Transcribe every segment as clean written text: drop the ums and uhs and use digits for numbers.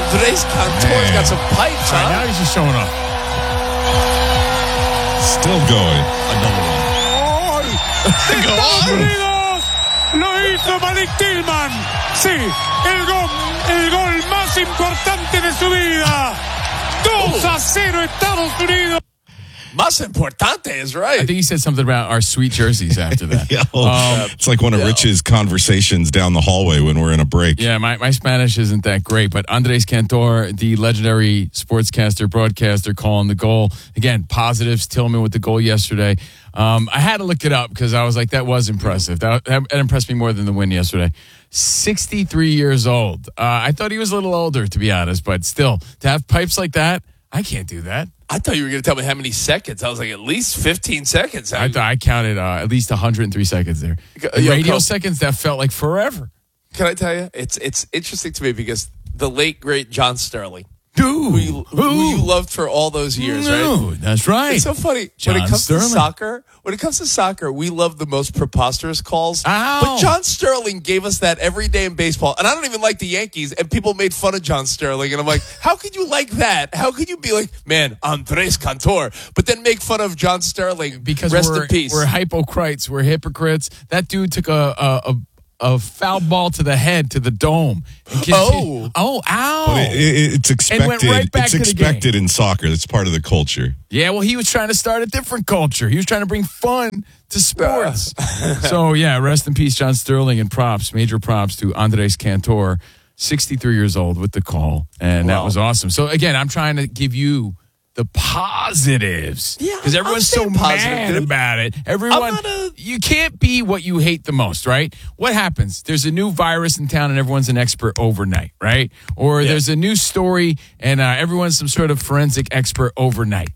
Andres Cantor's got some pipes, All right, now huh? he's just showing up. Still going. Another one. Go Estados on. Unidos lo hizo Malik Tillman. Sí, el gol más importante de su vida. 2-0 Estados Unidos. Más importante is right. I think he said something about our sweet jerseys after that. Yeah, it's like one of Rich's conversations down the hallway when we're in a break. Yeah, my Spanish isn't that great, but Andres Cantor, the legendary sportscaster, broadcaster, calling the goal. Again, positives. Tillman with the goal yesterday. I had to look it up because I was like, that was impressive. That impressed me more than the win yesterday. 63 years old. I thought he was a little older, to be honest, but still, to have pipes like that, I can't do that. I thought you were going to tell me how many seconds. I was like, at least 15 seconds. I counted at least 103 seconds there. The radio seconds, that felt like forever. Can I tell you? It's interesting to me because the late, great John Sterling, Dude, who you loved for all those years, right? That's right. It's so funny. John When it comes Sterling. to soccer, we love the most preposterous calls. Ow. But John Sterling gave us that every day in baseball. And I don't even like the Yankees. And people made fun of John Sterling. And I'm like, how could you like that? How could you be like, man, Andres Cantor, but then make fun of John Sterling? Because rest in peace. We're hypocrites. We're hypocrites. That dude took a foul ball to the head, to the dome. Ow. But it's expected. And went right back it's to the expected in soccer. That's part of the culture. Yeah, well, he was trying to start a different culture. He was trying to bring fun to sports. So, yeah, rest in peace, John Sterling, and major props to Andres Cantor, 63 years old with the call. And that was awesome. So, again, I'm trying to give you the positives. Yeah, because everyone's I'm so staying positive, mad dude. about it. Everyone, you can't be what you hate the most, right? What happens? There's a new virus in town and everyone's an expert overnight, right? Or there's a new story and everyone's some sort of forensic expert overnight.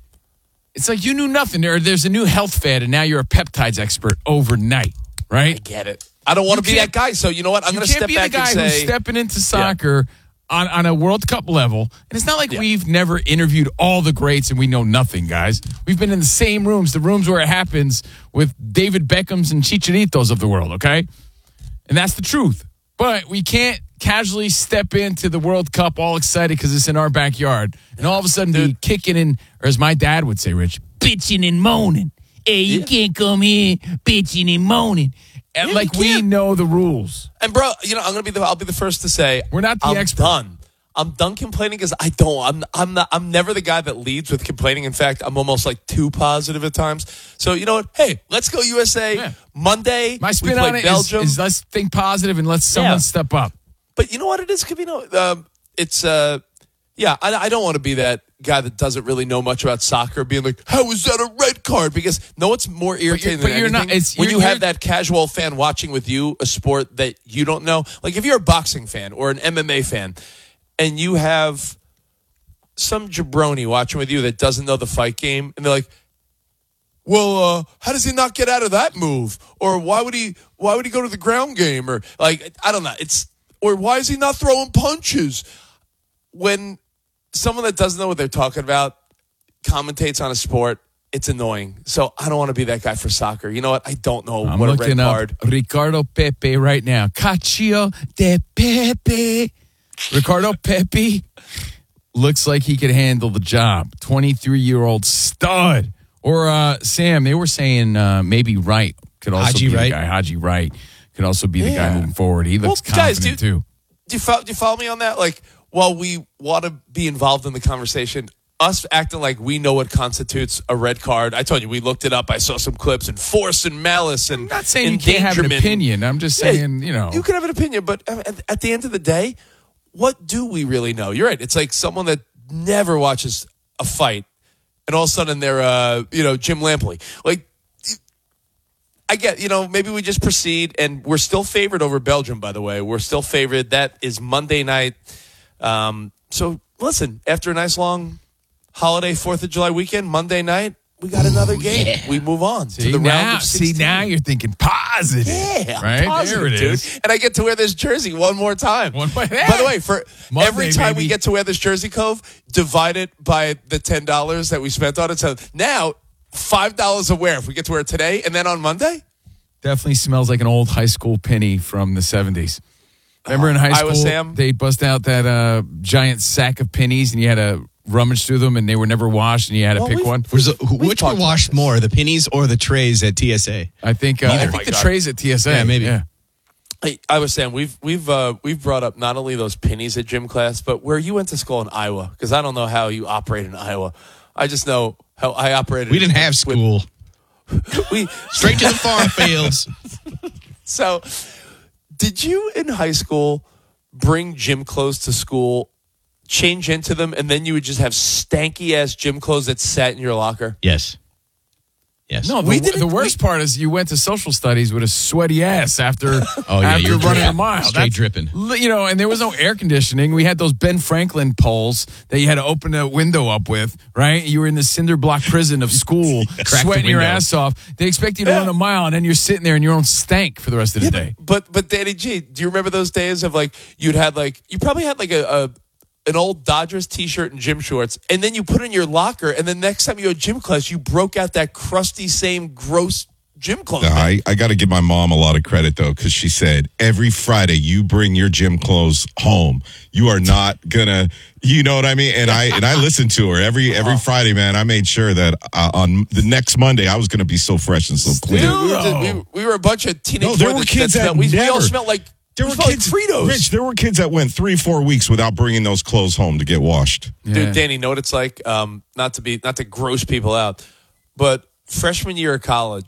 It's like you knew nothing. There's a new health fad and now you're a peptides expert overnight, right? I get it. I don't want to be that guy. So you know what? I'm going to step back and say. You can't be the guy who's stepping into soccer on a World Cup level. And it's not like we've never interviewed all the greats and we know nothing, guys. We've been in the same rooms, the rooms where it happens with David Beckham's and Chicharitos of the world, okay? And that's the truth. But we can't casually step into the World Cup all excited because it's in our backyard and all of a sudden be kicking in, or as my dad would say, Rich, bitching and moaning. Hey, you can't come here bitching and moaning. And we know the rules. And bro, I'll be the first to say we're not the expert. I'm done complaining because I'm never the guy that leads with complaining. In fact, I'm almost like too positive at times. So you know what? Hey, let's go USA. Yeah. Monday, my spin we play on it Belgium. is let's think positive and let someone step up. But you know what it is, Covino? I don't want to be that guy that doesn't really know much about soccer being like, how is that a red card? Because no, it's more irritating than anything. When you have that casual fan watching with you a sport that you don't know. Like if you're a boxing fan or an MMA fan and you have some jabroni watching with you that doesn't know the fight game and they're like, well, how does he not get out of that move? Or why would he go to the ground game? Or like, I don't know. Or why is he not throwing punches? When someone that doesn't know what they're talking about commentates on a sport, it's annoying. So I don't want to be that guy for soccer. You know what? I don't know what a red card. Ricardo Pepe right now. Cacio de Pepe. Ricardo Pepe looks like he could handle the job. 23-year-old stud. Or Sam, they were saying maybe Wright could also be the guy. Haji Wright could also be the guy moving forward. He looks confident too. Do you follow me on that? Like, while we want to be involved in the conversation, us acting like we know what constitutes a red card. I told you, we looked it up. I saw some clips and force and malice and I'm not saying you can't have an opinion. I'm just saying, You can have an opinion, but at the end of the day, what do we really know? You're right. It's like someone that never watches a fight and all of a sudden they're, Jim Lampley. Like, I get, maybe we just proceed, and we're still favored over Belgium, by the way. We're still favored. That is Monday night. So, listen, after a nice long holiday 4th of July weekend, Monday night, we got another game. Yeah. We move on to the round of 16. See, now you're thinking positive. Yeah, right? Positive, there it is. Dude. And I get to wear this jersey one more time. By the way, for Monday, every time baby. we get to wear this jersey, Cove, divide it by the $10 that we spent on it. So now, $5 a wear if we get to wear it today and then on Monday. Definitely smells like an old high school penny from the 70s. Remember in high school, Iowa Sam? they'd bust out that giant sack of pennies, and you had to rummage through them, and they were never washed, and you had to pick one. Which one washed more, the pennies or the trays at TSA? I think the trays at TSA. Yeah, maybe. Yeah. Hey, I was saying we've brought up not only those pennies at gym class, but where you went to school in Iowa, because I don't know how you operate in Iowa. I just know how I operated. We didn't have school. We straight to the farm fields. So, did you in high school bring gym clothes to school, change into them, and then you would just have stanky ass gym clothes that sat in your locker? Yes. No, the worst part is you went to social studies with a sweaty ass after running a mile. Straight dripping. You know, and there was no air conditioning. We had those Ben Franklin poles that you had to open a window up with, right? You were in the cinder block prison of school, sweating your ass off. They expect you to run a mile, and then you're sitting there in your own stank for the rest of the day. But Danny G, do you remember those days of like you probably had like an old Dodgers t-shirt and gym shorts, and then you put in your locker, and then next time you go to gym class, you broke out that crusty, same gross gym clothes. No, I got to give my mom a lot of credit, though, because she said, every Friday you bring your gym clothes home. You are not going to, you know what I mean? And I listened to her every Friday, man. I made sure that on the next Monday, I was going to be so fresh and so clean. Dude, we were a bunch of teenage there were kids that we all smelled like there were kids, like Fritos. Rich, there were kids that went 3-4 weeks without bringing those clothes home to get washed. Yeah. Dude, Danny, know what it's like? Not to gross people out, but freshman year of college,